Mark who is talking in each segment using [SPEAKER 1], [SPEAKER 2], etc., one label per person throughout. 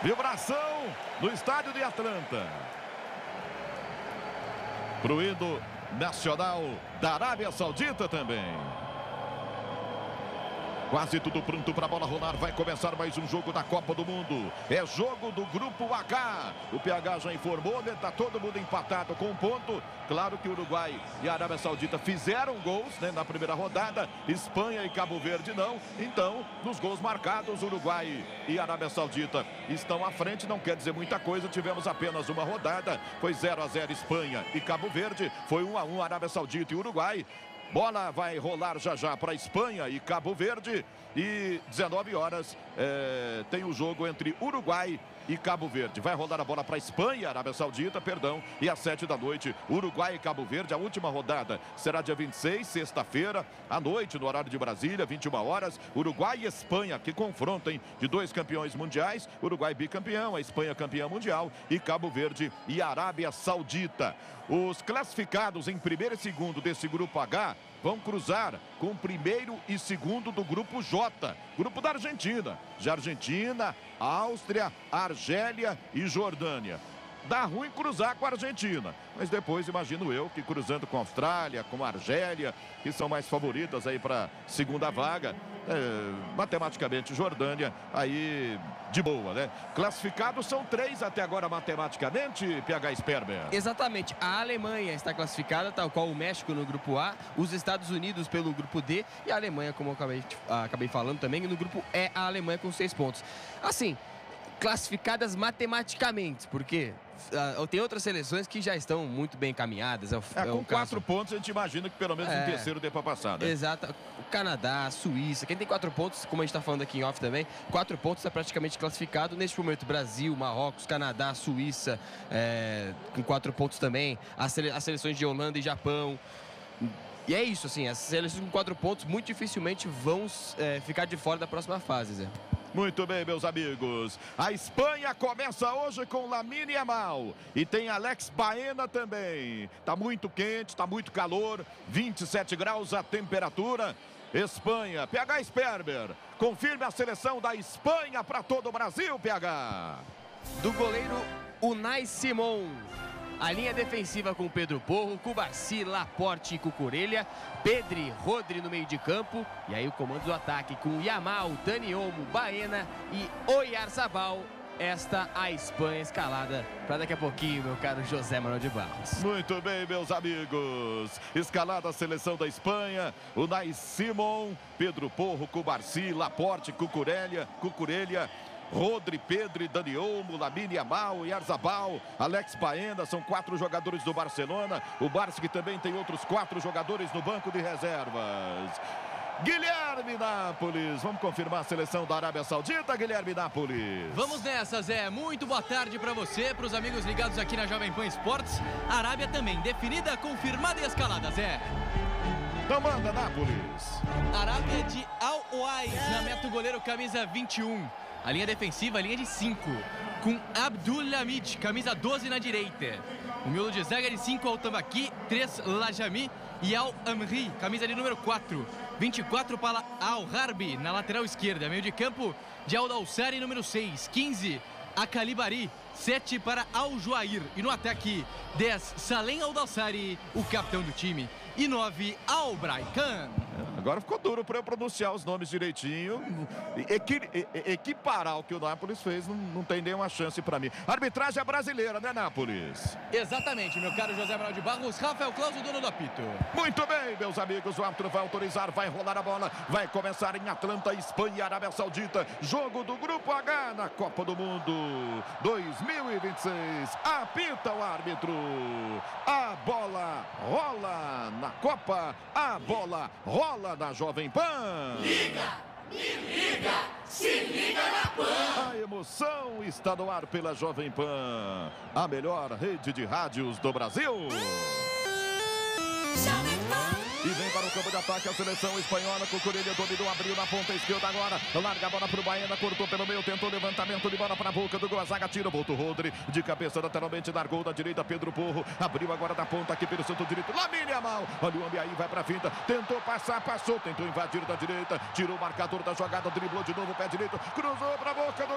[SPEAKER 1] Vibração no estádio de Atlanta. Pro hino nacional da Arábia Saudita também. Quase tudo pronto para a bola rolar. Vai começar mais um jogo da Copa do Mundo. É jogo do Grupo H. O PH já informou, né? Tá todo mundo empatado com um ponto. Claro que Uruguai e a Arábia Saudita fizeram gols, né, na primeira rodada. Espanha e Cabo Verde não. Então, nos gols marcados, Uruguai e Arábia Saudita estão à frente. Não quer dizer muita coisa. Tivemos apenas uma rodada. Foi 0-0 Espanha e Cabo Verde. Foi 1-1 Arábia Saudita e Uruguai. Bola vai rolar já para Espanha e Cabo Verde. E 19 horas tem o jogo entre Uruguai e Cabo Verde. Vai rolar a bola para Espanha, Arábia Saudita, perdão. E às 7 da noite, Uruguai e Cabo Verde. A última rodada será dia 26, sexta-feira, à noite, no horário de Brasília, 21 horas. Uruguai e Espanha, que confrontam de dois campeões mundiais. Uruguai bicampeão, a Espanha campeã mundial. E Cabo Verde e Arábia Saudita. Os classificados em primeiro e segundo desse grupo H vão cruzar com o primeiro e segundo do grupo J, grupo da Argentina. De Argentina, Áustria, Argélia e Jordânia. Dá ruim cruzar com a Argentina, mas depois imagino eu que cruzando com a Austrália, com a Argélia, que são mais favoritas aí para segunda vaga, matematicamente Jordânia aí de boa, né? Classificados são 3 até agora matematicamente, PH Sperber.
[SPEAKER 2] Exatamente, a Alemanha está classificada, tal qual o México no grupo A, os Estados Unidos pelo grupo D e a Alemanha, como eu acabei falando também, no grupo E, a Alemanha com 6 pontos. Assim, classificadas matematicamente, porque tem outras seleções que já estão muito bem encaminhadas.
[SPEAKER 1] Com 4 pontos a gente imagina que pelo menos um terceiro dê para passar, né?
[SPEAKER 2] Exato. O Canadá, a Suíça, quem tem 4 pontos, como a gente está falando aqui em off também, 4 pontos está praticamente classificado. Neste momento, Brasil, Marrocos, Canadá, Suíça, com 4 pontos também. As seleções de Holanda e Japão. E é isso, assim, as seleções com 4 pontos muito dificilmente vão ficar de fora da próxima fase, Zé.
[SPEAKER 1] Muito bem, meus amigos. A Espanha começa hoje com Lamine Yamal. E tem Alex Baena também. Tá muito quente, tá muito calor. 27 graus a temperatura. Espanha, PH Sperber. Confirme a seleção da Espanha para todo o Brasil, PH.
[SPEAKER 2] Do goleiro Unai Simón. A linha defensiva com Pedro Porro, Cubarsí, Laporte e Cucurella, Pedri, Rodri no meio de campo. E aí o comando do ataque com Yamal, Dani Olmo, Baena e Oyarzabal. Esta a Espanha escalada para daqui a pouquinho, meu caro José Manuel de Barros.
[SPEAKER 1] Muito bem, meus amigos. Escalada a seleção da Espanha. Unai Simón, Pedro Porro, Cubarsí, Laporte, Cucurella, Rodri, Pedri, Dani Olmo, Lamine Yamal, Oyarzabal, Alex Baena, são 4 jogadores do Barcelona. O Barça que também tem outros 4 jogadores no banco de reservas. Guilherme Nápoles, vamos confirmar a seleção da Arábia Saudita, Guilherme Nápoles.
[SPEAKER 3] Vamos nessa, Zé. Muito boa tarde para você, para os amigos ligados aqui na Jovem Pan Esportes. Arábia também, definida, confirmada e escalada, Zé.
[SPEAKER 1] Então manda, Nápoles.
[SPEAKER 3] Arábia de Al-Oais, na meta o goleiro camisa 21. A linha defensiva, a linha de 5, com Abdulhamid, camisa 12 na direita. O miolo de zaga de 5, Al-Tambaqui, 3, Lajami e Al-Amri, camisa de número 4. 24 para Al-Harbi, na lateral esquerda. Meio de campo de Al-Dawsari, número 6. 15, Akalibari. 7 para Al-Juair. E no ataque, 10, Salem Al-Dawsari, o capitão do time. E 9, Al-Braikan.
[SPEAKER 1] Agora ficou duro para eu pronunciar os nomes direitinho. Equiparar o que o Nápoles fez não tem nenhuma chance para mim. Arbitragem é brasileira, né, Nápoles?
[SPEAKER 3] Exatamente, meu caro José Manuel de Barros. Rafael Claus, o dono do apito.
[SPEAKER 1] Muito bem, meus amigos. O árbitro vai autorizar, vai rolar a bola. Vai começar em Atlanta, Espanha e Arábia Saudita. Jogo do Grupo H na Copa do Mundo 2026. Apita o árbitro. A bola rola na Copa. A bola rola na Jovem Pan.
[SPEAKER 4] Liga, me liga, se liga na Pan.
[SPEAKER 1] A emoção está no ar pela Jovem Pan, a melhor rede de rádios do Brasil.
[SPEAKER 4] Jovem Pan.
[SPEAKER 1] E vem para o campo de ataque a seleção espanhola. Cucurella dominou, abriu na ponta esquerda agora. Larga a bola para o Baena, cortou pelo meio, tentou levantamento de bola para a boca do gol. A zaga tira, volta o Rodri. De cabeça lateralmente, largou da direita, Pedro Porro. Abriu agora da ponta aqui pelo centro direito. Lamine Yamal. Olha o Ambiaí, vai para a finta. Tentou passar, passou. Tentou invadir da direita. Tirou o marcador da jogada, driblou de novo o pé direito. Cruzou para a boca do gol. A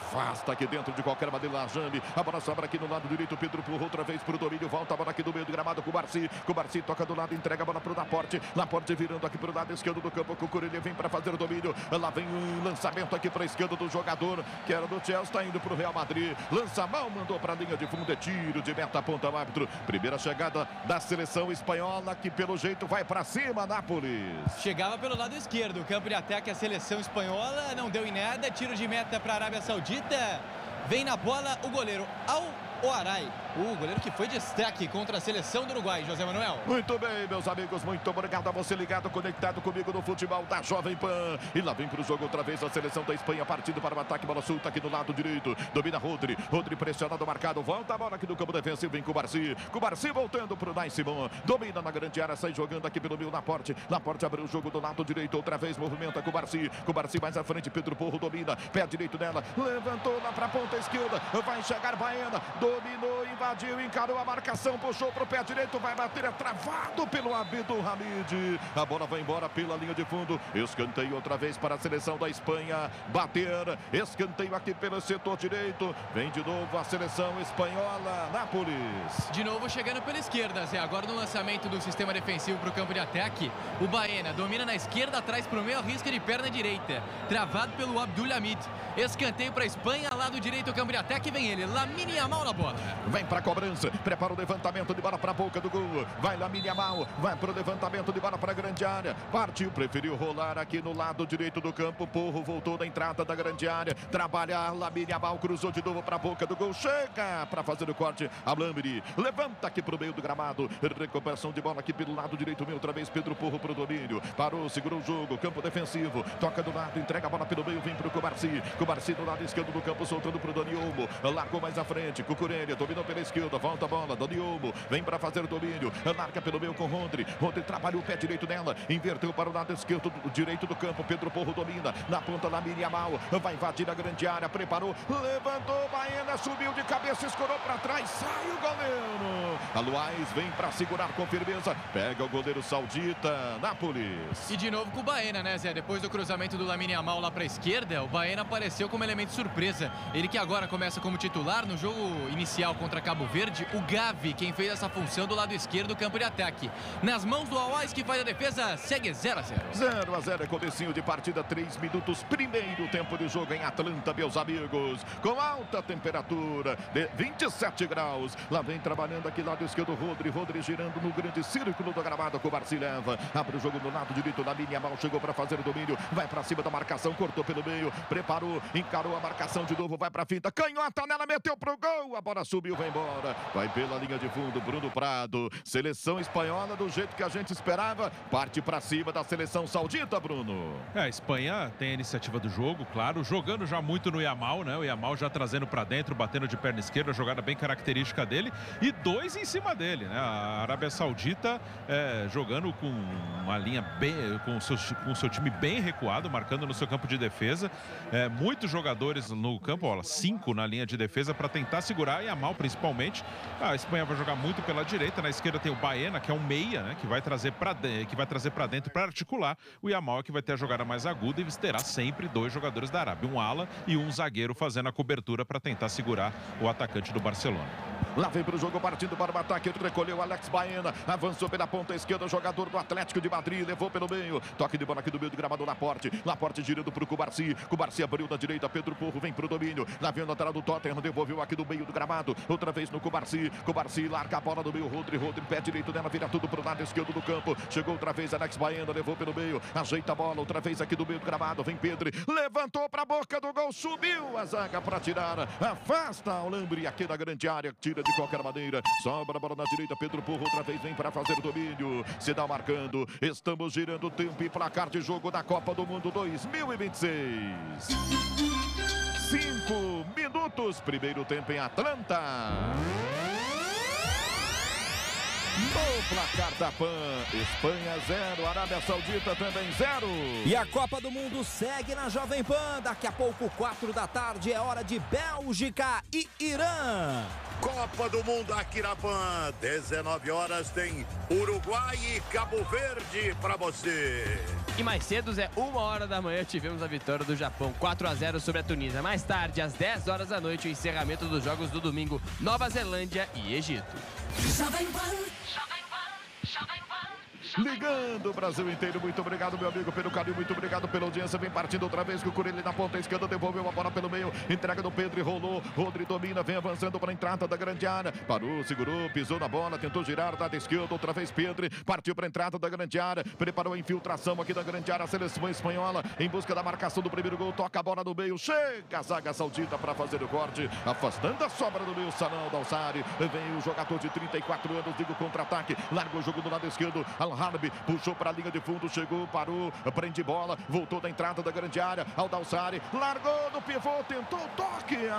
[SPEAKER 1] afasta aqui dentro de qualquer maneira a Jambi. A bola sobra aqui no lado direito, Pedro Porro outra vez pro domínio, volta a bola aqui do meio do gramado com o Cubarsi toca do lado, entrega a bola pro Laporte virando aqui pro lado esquerdo do campo, Cucurella vem para fazer o domínio, lá vem um lançamento aqui para a esquerda do jogador, que era do Chelsea, está indo pro Real Madrid, lança a mão, mandou para a linha de fundo, é tiro de meta, aponta o árbitro, primeira chegada da seleção espanhola, que pelo jeito vai para cima, Nápoles.
[SPEAKER 3] Chegava pelo lado esquerdo, o campo de ataque, a seleção espanhola, não deu em nada, tiro de meta para a Arábia Saudita, vem na bola o goleiro Al-Oarai, o goleiro que foi destaque contra a seleção do Uruguai, José Manuel.
[SPEAKER 1] Muito bem, meus amigos, muito obrigado a você ligado, conectado comigo no futebol da Jovem Pan. E lá vem para o jogo outra vez a seleção da Espanha, partindo para o ataque, bola solta aqui do lado direito, domina Rodri pressionado, marcado, volta a bola aqui do campo defensivo, vem Cubarsi voltando para o Unai Simón, domina na grande área, sai jogando aqui pelo meio, Laporte abriu o jogo do lado direito, outra vez movimenta Cubarsi mais à frente, Pedro Porro domina, pé direito dela, levantou lá para a ponta esquerda, vai chegar Baena, dominou, invadiu, encarou a marcação, puxou para o pé direito, vai bater, é travado pelo Abdelhamid. A bola vai embora pela linha de fundo. Escanteio outra vez para a seleção da Espanha bater. Escanteio aqui pelo setor direito. Vem de novo a seleção espanhola, Nápoles.
[SPEAKER 3] De novo chegando pela esquerda, Zé. Agora no lançamento do sistema defensivo para o campo de ataque, o Baena domina na esquerda, atrás para o meio, arrisca de perna direita. Travado pelo Abdelhamid. Escanteio para a Espanha, lado direito, campo de ataque, vem ele, Lamine Yamal na bola.
[SPEAKER 1] Vem para a cobrança, prepara o levantamento de bola para a boca do gol. Vai Lamine Yamal, vai para o levantamento de bola para a grande área. Partiu, preferiu rolar aqui no lado direito do campo. Porro voltou da entrada da grande área. Trabalha Lamine Yamal, cruzou de novo para a boca do gol. Chega para fazer o corte. Alambri levanta aqui para o meio do gramado. Recuperação de bola aqui pelo lado direito. Outra vez Pedro Porro para o domínio. Parou, segurou o jogo. Campo defensivo. Toca do lado, entrega a bola pelo meio. Vem para o Cubarsi do lado esquerdo do campo, soltando para o Dani Olmo. Largou mais à frente. Cucurella dominou pela esquerda. Volta a bola. Dani Olmo vem para fazer o domínio. Larga pelo meio com Rodri trabalhou o pé direito dela. Inverteu para o lado esquerdo, direito do campo. Pedro Porro domina. Na ponta Lamine Yamal. Vai invadir a grande área. Preparou. Levantou. Baena subiu de cabeça. Escorou para trás. Sai o goleiro. Aluais vem para segurar com firmeza. Pega o goleiro saudita. Nápoles.
[SPEAKER 3] E de novo com o Baena, né, Zé? Depois do cruzamento do Lamine Yamal lá para a esquerda, o Baena apareceu como elemento surpresa. Ele que agora começa como titular no jogo inicial contra Cabo Verde. O Gavi, quem fez essa função do lado esquerdo do campo de ataque. Nas mãos do Al-Oarai, que faz a defesa, segue 0 a 0.
[SPEAKER 1] 0 a 0 é comecinho de partida, 3 minutos, primeiro tempo de jogo em Atlanta, meus amigos, com alta temperatura de 27 graus. Lá vem trabalhando aqui lado esquerdo Rodri girando no grande círculo do gramado, com o Cubarsi leva, abre o jogo no lado direito, Lamine Yamal chegou para fazer o domínio, vai para cima da marcação, cortou pelo meio, preparou, encarou a marcação de novo, vai para a finta, canhota nela, meteu pro gol, a bola subiu, vai embora, vai pela linha de fundo, Bruno Prado, seleção espanhola do jeito que a gente esperava, parte para cima da seleção saudita, Bruno.
[SPEAKER 5] A Espanha tem a iniciativa do jogo, claro, jogando já muito no Yamal, né? O Yamal já trazendo para dentro, batendo de perna esquerda, jogada bem característica dele, e 2 em cima dele, né? A Arábia Saudita jogando com uma linha bem, com o seu time bem recuado, marcando no seu campo de defesa, muitos jogadores no campo, 5 na linha de defesa para tentar segurar, e Yamal principalmente. A Espanha vai jogar muito pela direita, na esquerda tem o Baena, que é um meia, né? Que vai trazer para dentro para articular. O Yamal é que vai ter a jogada mais aguda, e terá sempre 2 jogadores da Arábia, um ala e um zagueiro fazendo a cobertura para tentar segurar o atacante do Barcelona.
[SPEAKER 1] Lá vem para o jogo, partindo para o ataque, recolheu Alex Baena, avançou pela ponta esquerda, jogador do Atlético de Madrid, levou pelo meio, toque de bola aqui do meio do gramado, Laporte girando para o Cubarsi abriu na direita, Pedro Porro vem para o domínio, lá vem o lateral do Tottenham, devolveu aqui do meio do gramado, outra vez no Cubarsi larga a bola no meio, Rodri, pé direito dela, vira tudo para o lado esquerdo do campo, chegou outra vez Alex Baena, levou pelo meio, ajeita a bola, outra vez aqui do meio do gramado, vem Pedro, levantou para a boca do gol, subiu a zaga para tirar, afasta o Alambri aqui da grande área, tira de qualquer maneira, sobra a bola na direita, Pedro Porro outra vez vem para fazer o domínio, se dá marcando, estamos girando o tempo e placar de jogo da Copa do Mundo 2026. 5 minutos, primeiro tempo em Atlanta. No placar da PAN, Espanha 0, Arábia Saudita também 0.
[SPEAKER 6] E a Copa do Mundo segue na Jovem Pan. Daqui a pouco, 4 da tarde, é hora de Bélgica e Irã.
[SPEAKER 7] Copa do Mundo aqui na PAN, 19 horas tem Uruguai e Cabo Verde para você.
[SPEAKER 2] E mais cedo, Zé, 1h da manhã, tivemos a vitória do Japão, 4-0 sobre a Tunísia. Mais tarde, às 10 horas da noite, o encerramento dos jogos do domingo, Nova Zelândia e Egito.
[SPEAKER 1] Ligando o Brasil inteiro, muito obrigado, meu amigo, pelo carinho, muito obrigado pela audiência. Vem partindo outra vez com o Curilli na ponta esquerda, devolveu a bola pelo meio, entrega do Pedro e rolou. Rodri domina, vem avançando para a entrada da grande área. Parou, segurou, pisou na bola, tentou girar, lado esquerdo, outra vez Pedro, partiu para a entrada da grande área, preparou a infiltração aqui da grande área, a seleção espanhola em busca da marcação do primeiro gol, toca a bola no meio, chega a zaga saudita para fazer o corte, afastando a sobra do meio, Salão Dalsari. Vem o jogador de 34 anos, digo contra-ataque, larga o jogo do lado esquerdo, Al-Harbi puxou para a linha de fundo, chegou, parou, prende bola, voltou da entrada da grande área, Al-Dalsari, largou no pivô, tentou o toque,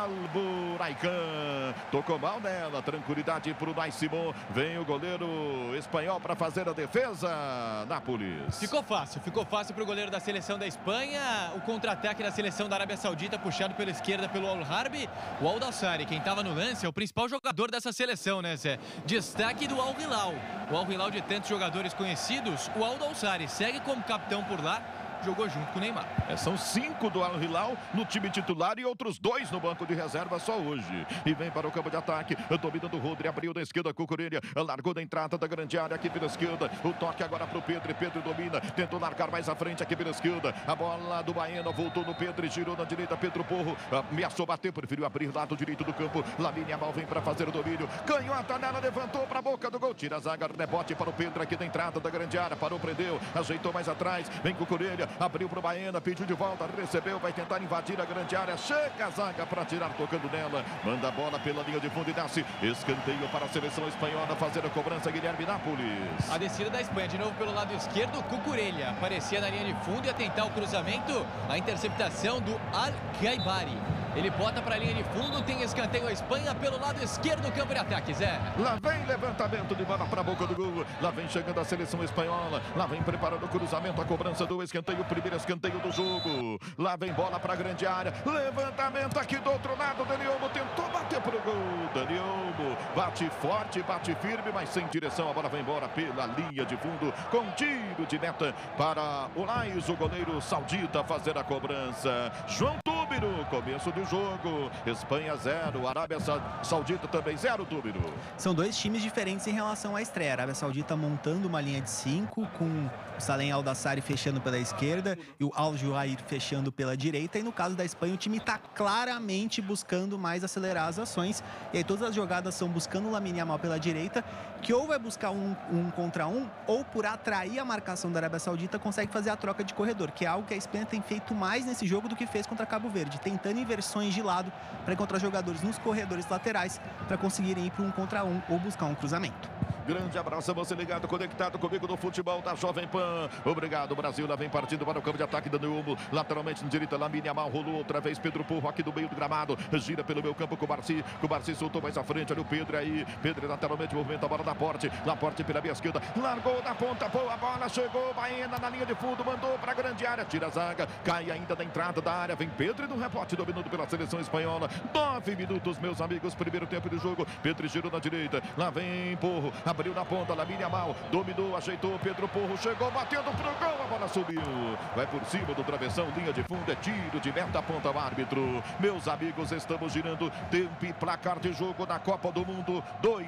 [SPEAKER 1] Al-Buraican, tocou mal nela, tranquilidade para o Unai Simon, vem o goleiro espanhol para fazer a defesa, Nápoles.
[SPEAKER 3] Ficou fácil para o goleiro da seleção da Espanha, o contra-ataque da seleção da Arábia Saudita, puxado pela esquerda pelo Al-Harbi, o Al-Dalsari, quem estava no lance, é o principal jogador dessa seleção, né, Zé? Destaque do Al-Hilal, o Al-Hilal de tantos jogadores conhecidos, o Al-Dalsari segue como capitão por lá, jogou junto com o Neymar.
[SPEAKER 1] São 5 do Al-Hilal no time titular e outros 2 no banco de reserva só hoje. E vem para o campo de ataque, dominando o Rodri, abriu da esquerda com o Cucurella, largou da entrada da grande área aqui pela esquerda, o toque agora para o Pedro, Pedro domina, tentou largar mais à frente aqui pela esquerda, a bola do Baena voltou no Pedro e girou na direita, Pedro Porro ameaçou bater, preferiu abrir lado direito do campo, Lamine Yamal vem para fazer o domínio, canhota nela, levantou para a boca do gol, tira a zaga, rebote para o Pedro aqui da entrada da grande área, parou, prendeu, ajeitou mais atrás, vem com o Cucurella, abriu para o Baena, pediu de volta, recebeu, vai tentar invadir a grande área, chega a zaga para tirar, tocando nela, manda a bola pela linha de fundo e desce, escanteio para a seleção espanhola fazer a cobrança, Guilherme Nápoles.
[SPEAKER 3] A descida da Espanha de novo pelo lado esquerdo, Cucurella aparecia na linha de fundo e ia tentar o cruzamento, a interceptação do Al-Ghaibari. Ele bota para a linha de fundo, tem escanteio a Espanha pelo lado esquerdo do campo de ataque, Zé.
[SPEAKER 1] Lá vem levantamento de bola para a boca do gol, lá vem chegando a seleção espanhola, lá vem preparando o cruzamento, a cobrança do escanteio, o primeiro escanteio do jogo, lá vem bola para a grande área, levantamento aqui do outro lado, Dani Olmo tentou bater para o gol, Dani Olmo bate forte, bate firme, mas sem direção, a bola vai embora pela linha de fundo, com tiro de meta para o Lais, o goleiro saudita fazer a cobrança, João Túbiro, começo do jogo, Espanha 0, Arábia Saudita também 0, Túbiro.
[SPEAKER 8] São dois times diferentes em relação à estreia, a Arábia Saudita montando uma linha de 5, com o Salem Al-Dalsari fechando pela esquerda e o Al-Juhair fechando pela direita, e no caso da Espanha o time está claramente buscando mais acelerar as ações, e aí todas as jogadas são buscando o Lamine Yamal pela direita, que ou vai buscar um contra um, ou por atrair a marcação da Arábia Saudita consegue fazer a troca de corredor, que é algo que a Espanha tem feito mais nesse jogo do que fez contra Cabo Verde, tentando inversões de lado para encontrar jogadores nos corredores laterais para conseguirem ir para um contra um ou buscar um cruzamento.
[SPEAKER 1] Grande abraço a você ligado, conectado comigo no futebol da Jovem Pan. Obrigado, Brasil. Lá vem partindo para o campo de ataque, dando Olmo. Lateralmente na direita, Lamine Yamal rolou outra vez. Pedro Porro aqui do meio do gramado. Gira pelo meu campo com o Barci. O Barci soltou mais à frente. Olha o Pedro aí. Pedro lateralmente movimenta a bola da Laporte. Laporte pela minha esquerda. Largou na ponta. Boa bola. Chegou. Baena na linha de fundo. Mandou para a grande área. Tira a zaga. Cai ainda da entrada da área. Vem Pedro e no rebote dominando pela seleção espanhola. 9 minutos, meus amigos. Primeiro tempo do jogo. Pedro girou na direita. Lá vem Porro. Abriu na ponta. Lamine Yamal. Dominou. Ajeitou. Pedro Porro. Chegou. Batendo pro gol. A bola subiu. Vai por cima do travessão. Linha de fundo. É tiro de meta. Aponta o árbitro. Meus amigos, estamos girando. Tempo e placar de jogo na Copa do Mundo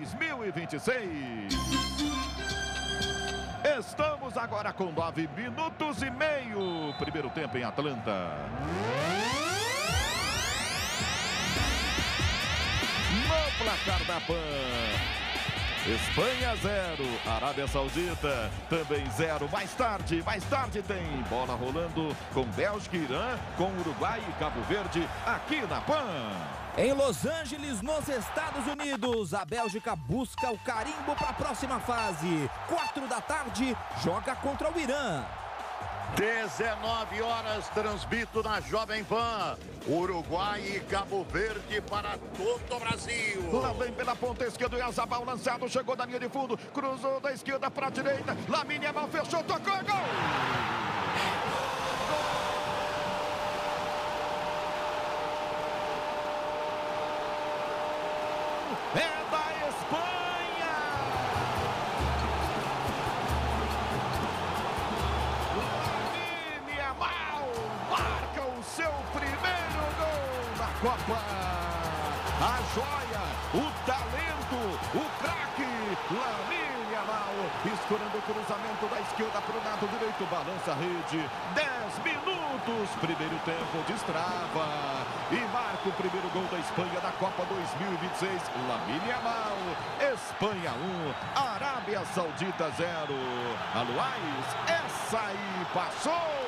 [SPEAKER 1] 2026. Estamos agora com 9 minutos e meio. Primeiro tempo em Atlanta. No placar da PAN. Espanha 0, Arábia Saudita também 0. Mais tarde tem bola rolando com Bélgica e Irã, com Uruguai e Cabo Verde aqui na PAN.
[SPEAKER 6] Em Los Angeles, nos Estados Unidos, a Bélgica busca o carimbo para a próxima fase. 4 da tarde, joga contra o Irã.
[SPEAKER 7] 19 horas, transmito na Jovem Pan. Uruguai e Cabo Verde para todo o Brasil.
[SPEAKER 1] Lá vem pela ponta esquerda, o Oyarzabal lançado, chegou da linha de fundo, cruzou da esquerda para a direita, Lamine Yamal fechou, tocou, gol! É da Espanha! Lamine Yamal marca o seu primeiro gol na Copa. A joia, o talento, o craque, Lamine Yamal, escorando o cruzamento da esquerda para o lado direito, balança a rede, 10 minutos, primeiro tempo, destrava e marca o primeiro gol da Espanha da Copa 2026, Lamine Yamal, Espanha 1, Arábia Saudita 0, Al-Wais, essa aí passou!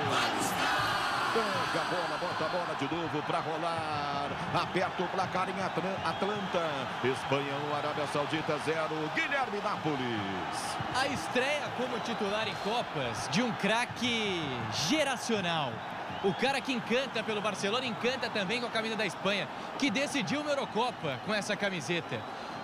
[SPEAKER 1] Pega a bola, bota a bola de novo para rolar. Aperta o placar em Atlanta. Espanha 1, Arábia Saudita 0. Guilherme Nápoles.
[SPEAKER 3] A estreia como titular em Copas de um craque geracional. O cara que encanta pelo Barcelona, encanta também com a camisa da Espanha, que decidiu uma Eurocopa com essa camiseta.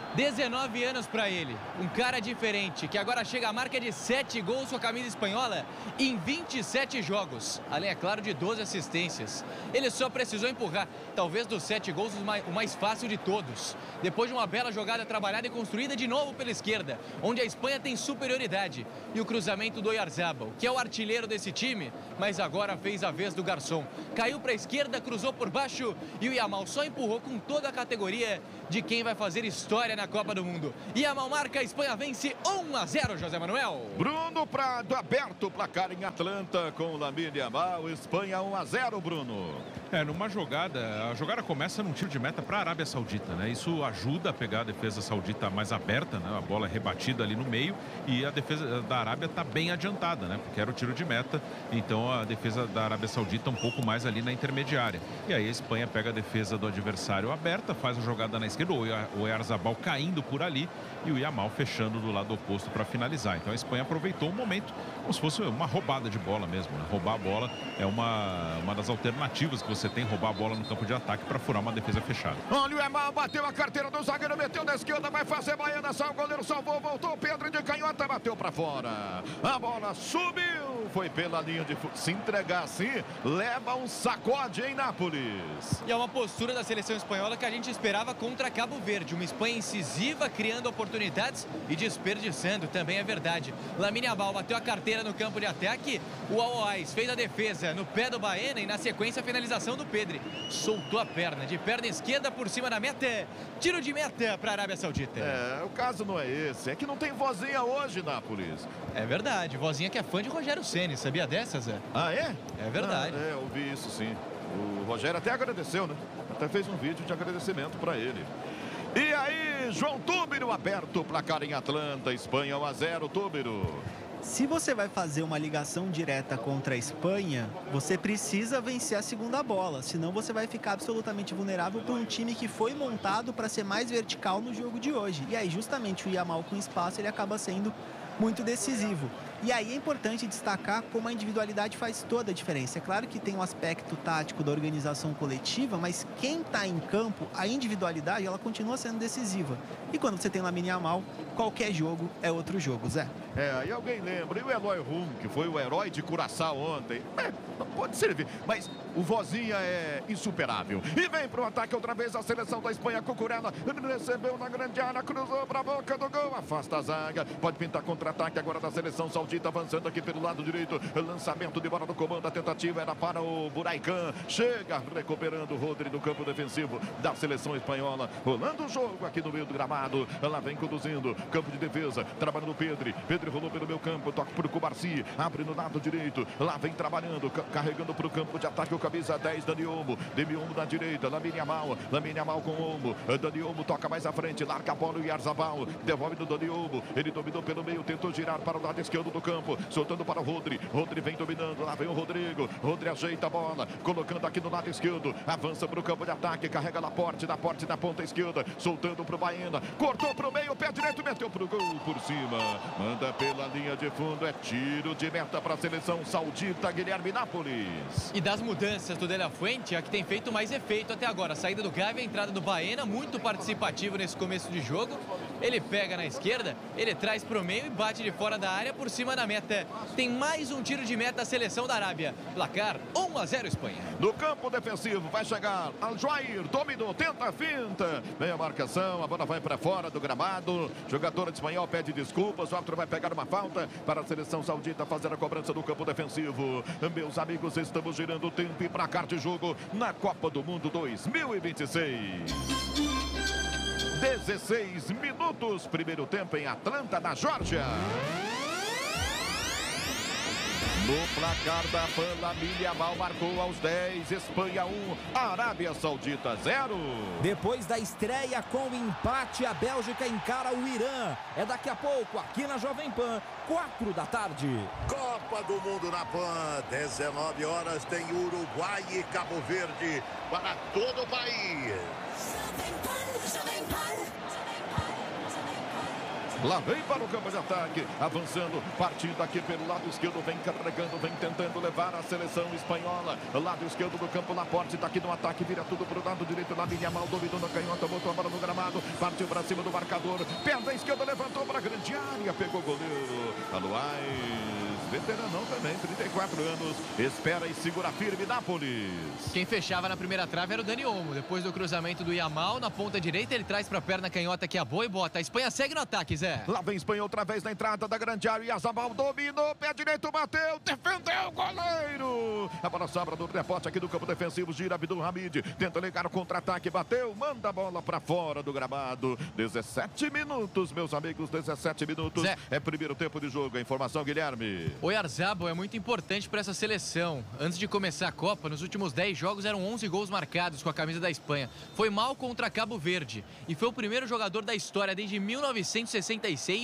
[SPEAKER 3] 19 anos para ele, um cara diferente, que agora chega à marca de 7 gols com a camisa espanhola em 27 jogos, além, é claro, de 12 assistências. Ele só precisou empurrar, talvez dos 7 gols, o mais fácil de todos. Depois de uma bela jogada trabalhada e construída de novo pela esquerda, onde a Espanha tem superioridade. E o cruzamento do Oyarzabal, que é o artilheiro desse time, mas agora fez a vez do garçom. Caiu para a esquerda, cruzou por baixo e o Yamal só empurrou com toda a categoria de quem vai fazer história na Copa do Mundo. Yamal marca, a Espanha vence 1-0, José Manuel.
[SPEAKER 1] Bruno Prado, aberto o placar em Atlanta com o Lamine Yamal, Espanha 1-0, Bruno.
[SPEAKER 5] Numa jogada, a jogada começa num tiro de meta para a Arábia Saudita, né? Isso ajuda a pegar a defesa saudita mais aberta, né? A bola é rebatida ali no meio e a defesa da Arábia está bem adiantada, né? Porque era o tiro de meta, então a defesa da Arábia Saudita um pouco mais ali na intermediária. E aí a Espanha pega a defesa do adversário aberta, faz a jogada na esquerda, o Oyarzabal caindo por ali e o Yamal fechando do lado oposto para finalizar. Então a Espanha aproveitou o momento como se fosse uma roubada de bola mesmo, né? Roubar a bola é uma das alternativas que você tem, roubar a bola no campo de ataque para furar uma defesa fechada.
[SPEAKER 1] Olha o Yamal, bateu a carteira do zagueiro, meteu na esquerda, vai fazer baiana, saiu o goleiro, salvou, voltou, Pedro de canhota, bateu para fora. A bola subiu, foi pela linha de fundo. Se entregar assim, leva um sacode em Nápoles.
[SPEAKER 3] E é uma postura da seleção espanhola que a gente esperava contra Cabo Verde. Uma Espanha incisiva, criando oportunidades e desperdiçando, também é verdade. Lamine Yamal bateu a carteira no campo de ataque, o Al-Wais fez a defesa no pé do Baena e na sequência a finalização do Pedri. Soltou a perna, de perna esquerda por cima da meta, tiro de meta para a Arábia Saudita.
[SPEAKER 1] O caso não é esse, é que não tem vozinha hoje, Nápoles.
[SPEAKER 3] É verdade, vozinha que é fã de Rogério Ceni, sabia dessa, Zé?
[SPEAKER 1] Ah, é?
[SPEAKER 3] É verdade.
[SPEAKER 1] Eu vi isso sim. O Rogério até agradeceu, né? Até fez um vídeo de agradecimento para ele. E aí, João Túbero aberto o placar em Atlanta, Espanha 1-0, Túbero.
[SPEAKER 8] Se você vai fazer uma ligação direta contra a Espanha, você precisa vencer a segunda bola, senão você vai ficar absolutamente vulnerável para um time que foi montado para ser mais vertical no jogo de hoje. E aí, justamente, o Yamal com espaço, ele acaba sendo muito decisivo. E aí é importante destacar como a individualidade faz toda a diferença. É claro que tem um aspecto tático da organização coletiva, mas quem está em campo, a individualidade, ela continua sendo decisiva. E quando você tem Lamine Yamal, qualquer jogo é outro jogo, Zé.
[SPEAKER 1] Aí alguém lembra, e o Eloy Rum, que foi o herói de Curaçao ontem? Pode servir, mas o vozinha é insuperável. E vem para o ataque outra vez a seleção da Espanha, Cucurella, recebeu na grande área, cruzou para a boca do gol, afasta a zaga, pode pintar contra-ataque agora da seleção saudita, avançando aqui pelo lado direito, lançamento de bola do comando, a tentativa era para o Buraican, chega recuperando o Rodri no campo defensivo da seleção espanhola, rolando o jogo aqui no meio do gramado, lá vem conduzindo, campo de defesa, trabalhando o Pedri rolou pelo meio campo, toca para o Cubarsi, abre no lado direito, lá vem trabalhando, carregando carregando para o campo de ataque o camisa 10, Dani Olmo. Dani Olmo na direita, Lamine Yamal com Olmo. Dani Olmo toca mais à frente, larga a bola o Oyarzabal. Devolve no Dani Olmo. Ele dominou pelo meio, tentou girar para o lado esquerdo do campo. Soltando para o Rodri. Rodri vem dominando, lá vem o Rodrigo. Rodri ajeita a bola, colocando aqui no lado esquerdo. Avança para o campo de ataque, carrega Laporte na ponta esquerda. Soltando para o Baena. Cortou para o meio, pé direito, meteu para o gol por cima. Manda pela linha de fundo, é tiro de meta para a seleção saudita, Guilherme Nápoles.
[SPEAKER 3] E das mudanças do De La Fuente, a que tem feito mais efeito até agora. A saída do Gavi, a entrada do Baena, muito participativo nesse começo de jogo. Ele pega na esquerda, ele traz para o meio e bate de fora da área por cima da meta. Tem mais um tiro de meta a seleção da Arábia. Placar 1-0 Espanha.
[SPEAKER 1] No campo defensivo vai chegar Al-Juair, dominou, tenta a finta. Vem a marcação, a bola vai para fora do gramado. Jogador de espanhol pede desculpas, o árbitro vai pegar uma falta para a seleção saudita fazer a cobrança do campo defensivo. Meus amigos, estamos girando o tempo e placar de jogo na Copa do Mundo 2026. 16 minutos, primeiro tempo em Atlanta, na Geórgia. No placar da PAN, Lamine Yamal marcou aos 10, Espanha 1, Arábia Saudita 0.
[SPEAKER 6] Depois da estreia com o empate, a Bélgica encara o Irã. É daqui a pouco, aqui na Jovem Pan, 4 da tarde.
[SPEAKER 7] Copa do Mundo na PAN, 19 horas, tem Uruguai e Cabo Verde para todo o país.
[SPEAKER 1] Lá vem para o campo de ataque, avançando, partindo aqui pelo lado esquerdo, vem carregando, vem tentando levar a seleção espanhola. Lado esquerdo do campo, Laporte está aqui no ataque, vira tudo para o lado direito, Lamine Yamal dominou na canhota, botou a bola no gramado, partiu para cima do marcador, perna esquerda, levantou para a grande área, pegou o goleiro, Aloais, veteranão também, 34 anos, espera e segura firme, Nápoles.
[SPEAKER 3] Quem fechava na primeira trave era o Dani Olmo, depois do cruzamento do Yamal, na ponta direita, ele traz para a perna canhota que é boa e bota. A Espanha segue no ataque, Zé.
[SPEAKER 1] Lá vem Espanha outra vez na entrada da grande área. Oyarzabal dominou, pé direito, bateu, defendeu o goleiro. A bola sobra do rebote aqui do campo defensivo. Gira Abdulhamid, tenta ligar o contra-ataque, bateu, manda a bola para fora do gramado. 17 minutos, meus amigos, 17 minutos.
[SPEAKER 3] Zé.
[SPEAKER 1] É primeiro tempo de jogo. A informação, Guilherme.
[SPEAKER 3] O Oyarzabal é muito importante para essa seleção. Antes de começar a Copa, nos últimos 10 jogos eram 11 gols marcados com a camisa da Espanha. Foi mal contra Cabo Verde e foi o primeiro jogador da história desde 1966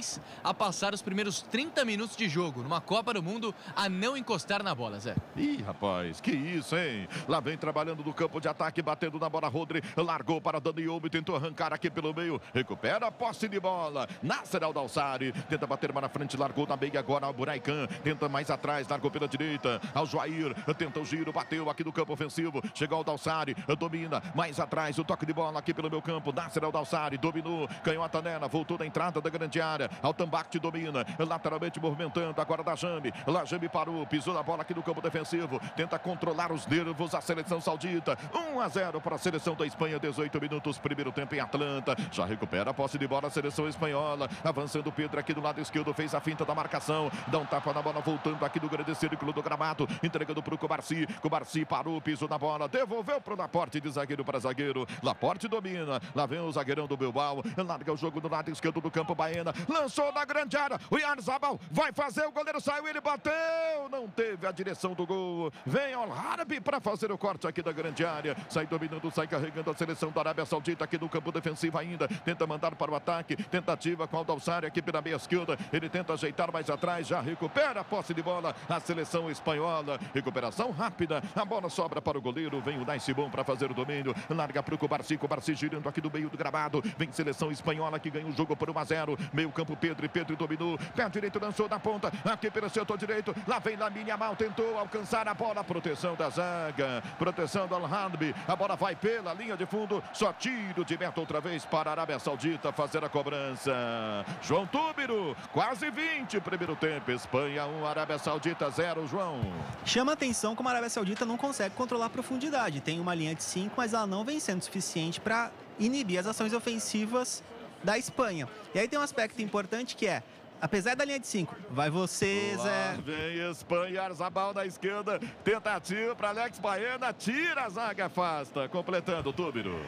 [SPEAKER 3] a passar os primeiros 30 minutos de jogo numa Copa do Mundo a não encostar na bola, Zé.
[SPEAKER 1] Ih, rapaz, que isso, hein? Lá vem trabalhando no campo de ataque, batendo na bola, Rodri, largou para Dani Olmo e tentou arrancar aqui pelo meio, recupera a posse de bola, Nasser Al-Dawsari, tenta bater mais na frente, largou na meia agora, Buraican, tenta mais atrás, largou pela direita, Al-Juair, tenta o giro, bateu aqui no campo ofensivo, chegou Al-Dawsari, domina, mais atrás, o toque de bola aqui pelo meu campo, Nasser Al-Dawsari, dominou, canhota nela, voltou da entrada da grande área, Altambach domina, lateralmente movimentando, agora da Jambi, lá Jambi parou, pisou na bola aqui no campo defensivo, tenta controlar os nervos a seleção saudita, 1-0 para a seleção da Espanha, 18 minutos, primeiro tempo em Atlanta, já recupera a posse de bola a seleção espanhola, avançando o Pedro aqui do lado esquerdo, fez a finta da marcação, dá um tapa na bola, voltando aqui do grande círculo do gramado, entregando para o Cubarsi parou, pisou na bola, devolveu para o Laporte, de zagueiro para zagueiro, Laporte domina, lá vem o zagueirão do Bilbao, larga o jogo do lado esquerdo do campo, Baena, lançou na grande área, o Oyarzabal vai fazer, o goleiro saiu, ele bateu, não teve a direção do gol, vem Al-Harbi para fazer o corte aqui da grande área, sai dominando, sai carregando a seleção da Arábia Saudita aqui no campo defensivo ainda, tenta mandar para o ataque, tentativa com o Al-Dawsari aqui pela meia esquerda, ele tenta ajeitar mais atrás, já recupera a posse de bola, a seleção espanhola, recuperação rápida, a bola sobra para o goleiro, vem o Nai Simon para fazer o domínio, larga para o Cubarsi girando aqui do meio do gramado, vem seleção espanhola que ganha o jogo por 1-0, meio campo Pedro dominou, pé direito lançou na ponta, aqui pelo setor direito, lá vem Lamine Yamal, tentou alcançar a bola, proteção da zaga, proteção do Al-Harbi, a bola vai pela linha de fundo, só tiro de meta outra vez para a Arábia Saudita fazer a cobrança. João Túbiro, quase 20, primeiro tempo, Espanha 1, Arábia Saudita 0, João.
[SPEAKER 8] Chama atenção como a Arábia Saudita não consegue controlar a profundidade, tem uma linha de 5, mas ela não vem sendo suficiente para inibir as ações ofensivas da Espanha. E aí tem um aspecto importante que é, apesar da linha de 5, vai você, Zé.
[SPEAKER 1] Vem Espanha, Oyarzabal na esquerda, tentativa para Alex Baena, tira a zaga, afasta, completando o Túbiro.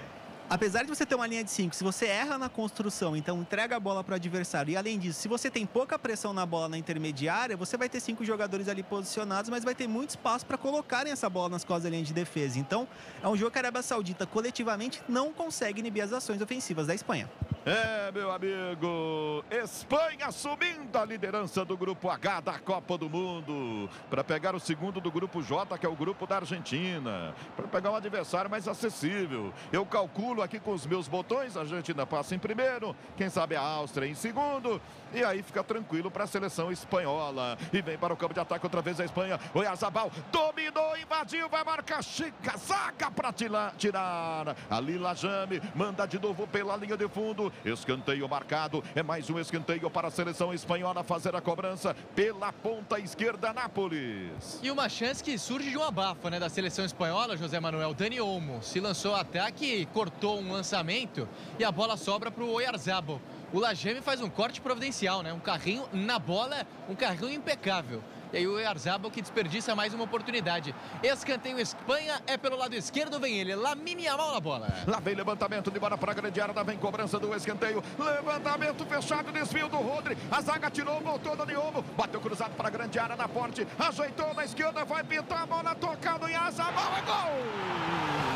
[SPEAKER 8] Apesar de você ter uma linha de 5, se você erra na construção, então entrega a bola para o adversário. E além disso, se você tem pouca pressão na bola na intermediária, você vai ter 5 jogadores ali posicionados, mas vai ter muito espaço para colocarem essa bola nas costas da linha de defesa. Então, é um jogo que a Arábia Saudita coletivamente não consegue inibir as ações ofensivas da Espanha.
[SPEAKER 1] É, meu amigo, Espanha assumindo a liderança do Grupo H da Copa do Mundo, para pegar o segundo do Grupo J, que é o grupo da Argentina, para pegar um adversário mais acessível. Eu calculo aqui com os meus botões, a Argentina passa em primeiro, quem sabe a Áustria em segundo, e aí fica tranquilo para a seleção espanhola. E vem para o campo de ataque outra vez a Espanha. Oyarzabal dominou, invadiu, vai marcar Chica, saca para tirar. Ali Lajame manda de novo pela linha de fundo. Escanteio marcado, é mais um escanteio para a seleção espanhola fazer a cobrança pela ponta esquerda, Nápoles.
[SPEAKER 3] E uma chance que surge de um abafo, né, da seleção espanhola, José Manuel. Dani Olmo se lançou ao ataque, cortou um lançamento e a bola sobra para o Oyarzabal. O Lajame faz um corte providencial, né? Um carrinho na bola, um carrinho impecável. E aí o Oyarzabal que desperdiça mais uma oportunidade. Escanteio Espanha é pelo lado esquerdo, vem ele, Lamine Yamal na bola.
[SPEAKER 1] Lá vem levantamento de bola para a grande área, vem cobrança do escanteio. Levantamento fechado, desvio do Rodri. A zaga tirou, voltou Dani Olmo. Bateu cruzado para a grande área na porte. Ajeitou na esquerda, vai pintar a bola tocada no Oyarzabal. É gol!